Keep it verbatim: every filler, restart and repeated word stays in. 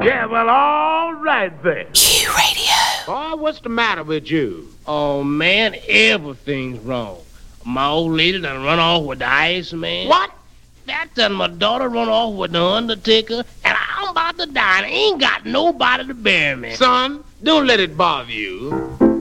Yeah, well, all right then. Q Radio. Boy, what's the matter with you? Oh, man, everything's wrong. My old lady done run off with the Iceman. What? That done my daughter run off with the Undertaker, and I'm about to die, and I ain't got nobody to bury me. Son, don't let it bother you.